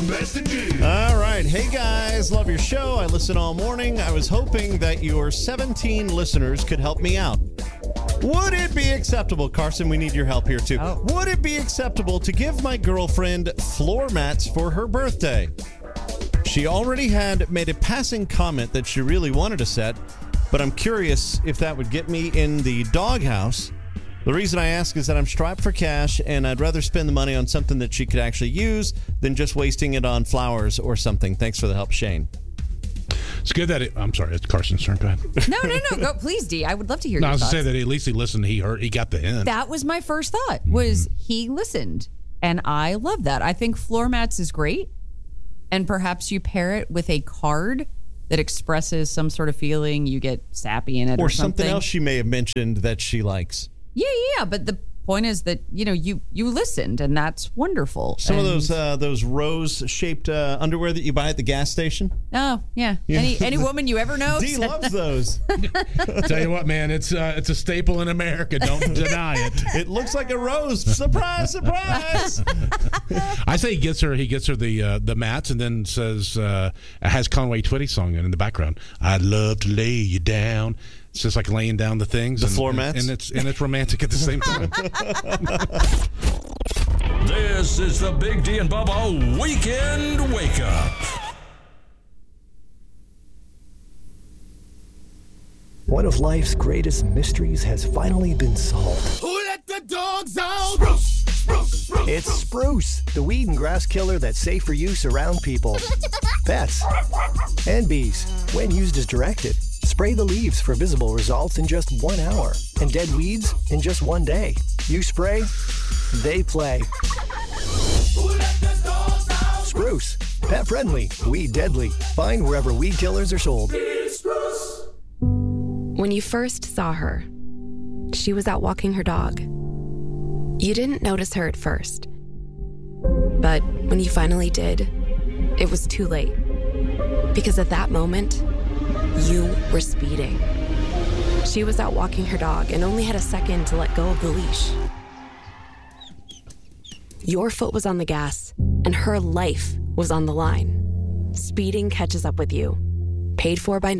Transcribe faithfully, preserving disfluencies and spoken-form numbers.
best in news. All right. Hey, guys. Love your show. I listen all morning. I was hoping that your seventeen listeners could help me out. Would it be acceptable, Carson, we need your help here, too. Oh. Would it be acceptable to give my girlfriend floor mats for her birthday? She already had made a passing comment that she really wanted a set, but I'm curious if that would get me in the doghouse. The reason I ask is that I'm strapped for cash, and I'd rather spend the money on something that she could actually use than just wasting it on flowers or something. Thanks for the help, Shane. It's good that it, I'm sorry, it's Carson's turn. Go ahead. No, no, no. Go, please, Dee. I would love to hear No, your I was thoughts. going to say that at least he listened. He heard. He got the hint. That was my first thought, was mm-hmm. he listened. And I love that. I think floor mats is great. And perhaps you pair it with a card that expresses some sort of feeling. You get sappy in it or, or something. something else she may have mentioned that she likes. Yeah, yeah, but the point is that, you know, you you listened, and that's wonderful. Some and, of those uh, those rose-shaped uh, underwear that you buy at the gas station. Oh, yeah. Yeah. Any any woman you ever know? Dee loves those. Tell you what, man, it's uh, it's a staple in America. Don't deny it. It looks like a rose. Surprise, surprise. I say he gets her. He gets her the uh, the mats, and then says uh, has Conway Twitty song in the background. I'd love to lay you down. It's just like laying down the things, the and, floor mats, and it's and it's romantic at the same time. This is the Big D and Bubba Weekend Wake Up. One of life's greatest mysteries has finally been solved. Who let the dogs out? Spruce, spruce, spruce, it's Spruce, the weed and grass killer that's safe for use around people, pets, and bees when used as directed. Spray the leaves for visible results in just one hour and dead weeds in just one day. You spray, they play. Spruce, pet friendly, weed deadly. Find wherever weed killers are sold. When you first saw her, she was out walking her dog. You didn't notice her at first. But when you finally did, it was too late. Because at that moment, you were speeding. She was out walking her dog and only had a second to let go of the leash. Your foot was on the gas, and her life was on the line. Speeding catches up with you. Paid for by